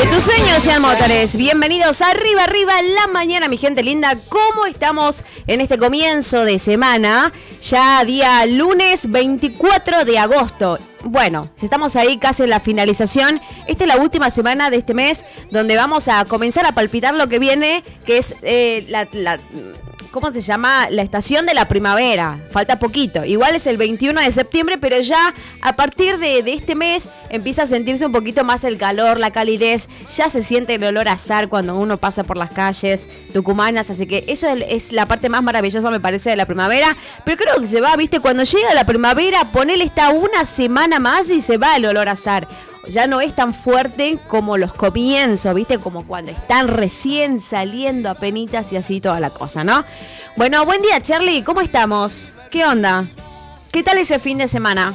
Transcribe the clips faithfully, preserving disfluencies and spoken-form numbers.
tus sueños sean motores. Bienvenidos a Arriba Arriba la mañana, mi gente linda. ¿Cómo estamos en este comienzo de semana? Ya día lunes veinticuatro de agosto. Bueno, estamos ahí casi en la finalización. Esta es la última semana de este mes donde vamos a comenzar a palpitar lo que viene, que es eh, la... la ¿cómo se llama? La estación de la primavera. Falta poquito. Igual es el veintiuno de septiembre, pero ya a partir de, de este mes empieza a sentirse un poquito más el calor, la calidez. Ya se siente el olor a azar cuando uno pasa por las calles tucumanas. Así que eso es, es la parte más maravillosa, me parece, de la primavera. Pero creo que se va, ¿viste? Cuando llega la primavera, ponele esta una semana más y se va el olor a azar. Ya no es tan fuerte como los comienzos, ¿viste? Como cuando están recién saliendo apenitas y así toda la cosa, ¿no? Bueno, buen día, Charlie, ¿cómo estamos? ¿Qué onda? ¿Qué tal ese fin de semana?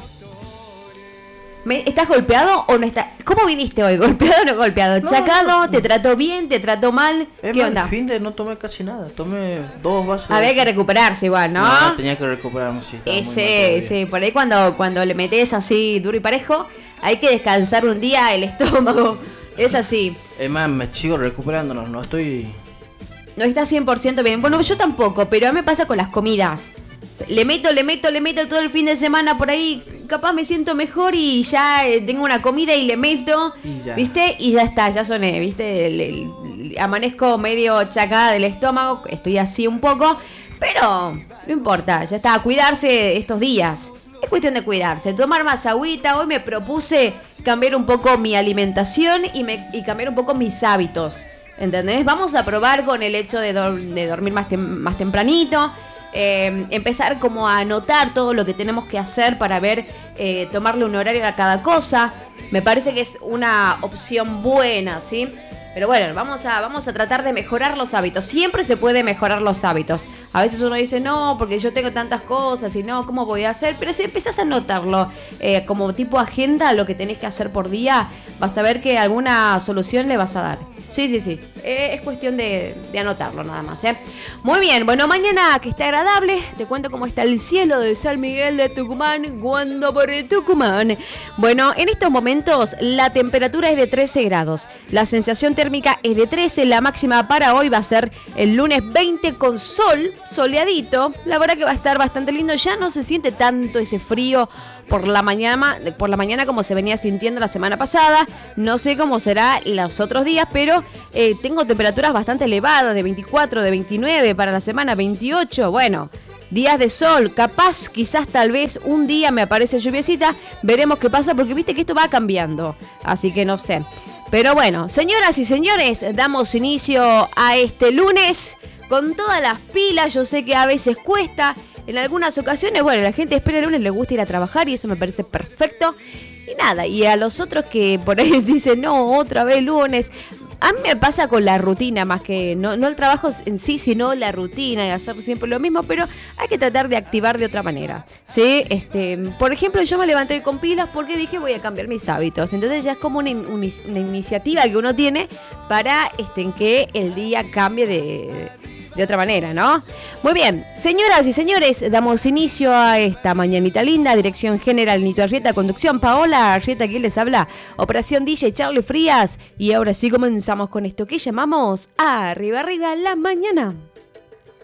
¿Me, ¿Estás golpeado o no estás? ¿Cómo viniste hoy? ¿Golpeado o no golpeado? No, ¿Chacado? No, no. ¿Te trató bien? ¿Te trató mal? Es ¿Qué mal, onda? El fin de no tomé casi nada, tomé dos vasos. Había que recuperarse igual, ¿no? No, tenía que recuperarme, sí. Ese, sí, por ahí cuando, cuando le metes así duro y parejo, hay que descansar un día el estómago. Es así. Es más, me sigo recuperando, no, no estoy... No está cien por ciento bien. Bueno, yo tampoco, pero a mí me pasa con las comidas. Le meto, le meto, le meto todo el fin de semana por ahí. Capaz me siento mejor y ya eh, tengo una comida y le meto. Y ya. ¿Viste? Y ya está, ya soné, ¿viste? El, el, el, amanezco medio chacada del estómago. Estoy así un poco. Pero no importa, ya está. A cuidarse estos días. Es cuestión de cuidarse, tomar más agüita. Hoy me propuse cambiar un poco mi alimentación y, me, y cambiar un poco mis hábitos. ¿Entendés? Vamos a probar con el hecho de, do, de dormir más, tem, más tempranito. Eh, empezar como a anotar todo lo que tenemos que hacer para ver, eh, tomarle un horario a cada cosa. Me parece que es una opción buena, ¿sí? Pero bueno, vamos a, vamos a tratar de mejorar los hábitos. Siempre se puede mejorar los hábitos. A veces uno dice, no, porque yo tengo tantas cosas y no, ¿cómo voy a hacer? Pero si empezás a anotarlo eh, como tipo agenda, lo que tenés que hacer por día, vas a ver que alguna solución le vas a dar. Sí, sí, sí. Eh, es cuestión de, de anotarlo nada más, ¿eh? Muy bien, bueno, mañana que está agradable, te cuento cómo está el cielo de San Miguel de Tucumán, cuando por Tucumán. Bueno, en estos momentos la temperatura es de trece grados, la sensación térmica es de trece, la máxima para hoy va a ser el lunes veinte con sol, soleadito. La verdad que va a estar bastante lindo, ya no se siente tanto ese frío por la mañana, por la mañana como se venía sintiendo la semana pasada. No sé cómo será los otros días, pero eh, tengo temperaturas bastante elevadas, de veinticuatro, de veintinueve para la semana veintiocho. Bueno, días de sol, capaz, quizás, tal vez un día me aparece lluviecita. Veremos qué pasa, porque viste que esto va cambiando, así que no sé. Pero bueno, señoras y señores, damos inicio a este lunes con todas las pilas. Yo sé que a veces cuesta. En algunas ocasiones, bueno, la gente espera el lunes, le gusta ir a trabajar y eso me parece perfecto. Y nada, y a los otros que por ahí dicen, no, otra vez lunes. A mí me pasa con la rutina, más que no, no el trabajo en sí, sino la rutina de hacer siempre lo mismo, pero hay que tratar de activar de otra manera, ¿sí? Este, por ejemplo, yo me levanté con pilas porque dije voy a cambiar mis hábitos. Entonces ya es como una, una, una iniciativa que uno tiene para este, que el día cambie de... de otra manera, ¿no? Muy bien, señoras y señores, damos inicio a esta mañanita linda. Dirección general Nito Arrieta, conducción Paola Arrieta, quien les habla, operación D J Charlie Frías. Y ahora sí comenzamos con esto que llamamos Arriba Arriba la mañana.